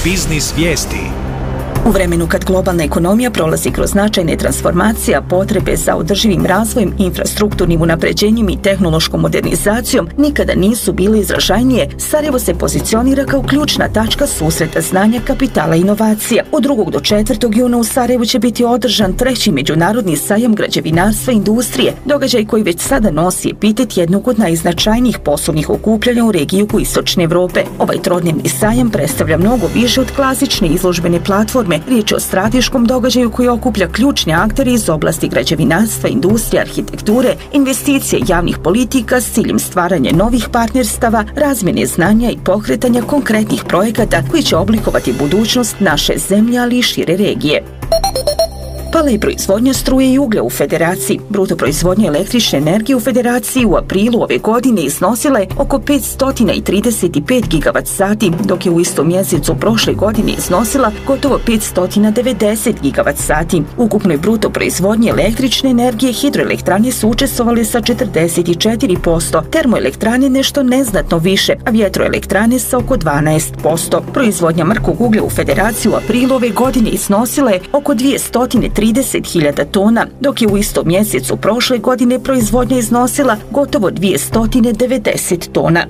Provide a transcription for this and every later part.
Biznis vijesti. U vremenu kad globalna ekonomija prolazi kroz značajne transformacije, a potrebe za održivim razvojem, infrastrukturnim unapređenjem i tehnološkom modernizacijom nikada nisu bile izražajnije, Sarajevo se pozicionira kao ključna tačka susreta znanja, kapitala i inovacija. Od 2. do 4. juna u Sarajevu će biti održan 3. međunarodni sajam građevinarstva i industrije, događaj koji već sada nosi epitet jednog od najznačajnijih poslovnih okupljanja u regiji jugoistočne Evrope. Ovaj trodnevni sajam predstavlja mnogo više od klasične izložbene platforme. Riječ je o strateškom događaju koji okuplja ključne aktere iz oblasti građevinarstva, industrije, arhitekture, investicije javnih politika s ciljem stvaranja novih partnerstava, razmjene znanja i pokretanja konkretnih projekata koji će oblikovati budućnost naše zemlje, ali i šire regije. Pala je proizvodnja struje i uglja u Federaciji. Bruto proizvodnja električne energije u Federaciji u aprilu ove godine iznosila je oko 535 gigavat sati, dok je u istom mjesecu prošle godine iznosila gotovo 590 gigavat sati. Ukupnoj bruto proizvodnji električne energije hidroelektrane su učestvovale sa 44%, termoelektrane nešto neznatno više, a vjetroelektrane sa oko 12%. Proizvodnja mrkog uglja u Federaciji u aprilu ove godine iznosila je oko 230.000 tona, dok je u istom mjesecu prošle godine proizvodnja iznosila gotovo 290 tona.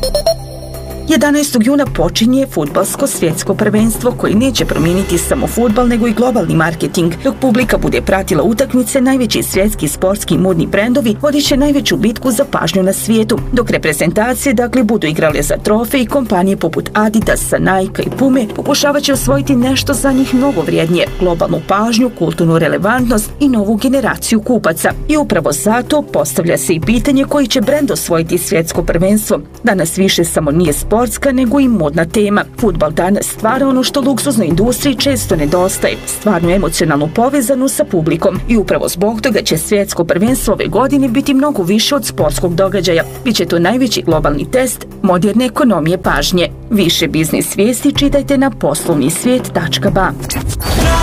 11. juna počinje fudbalsko svjetsko prvenstvo koji neće promijeniti samo fudbal nego i globalni marketing. Dok publika bude pratila utakmice, najveći svjetski sportski modni brendovi vodit će najveću bitku za pažnju na svijetu. Dok reprezentacije budu igrale za trofej i kompanije poput Adidasa, Nike i Pume pokušavat će osvojiti nešto za njih mnogo vrijednije, globalnu pažnju, kulturnu relevantnost i novu generaciju kupaca. I upravo zato postavlja se i pitanje koji će brend osvojiti svjetsko prvenstvo. Danas više samo nije sportska nego i modna tema. Fudbal danas stvara ono što luksuznoj industriji često nedostaje, stvarnu emocionalnu povezanu sa publikom. I upravo zbog toga će svjetsko prvenstvo ove godine biti mnogo više od sportskog događaja. Biće to najveći globalni test moderne ekonomije pažnje. Više biznis vijesti čitajte na poslovnisvijet.ba.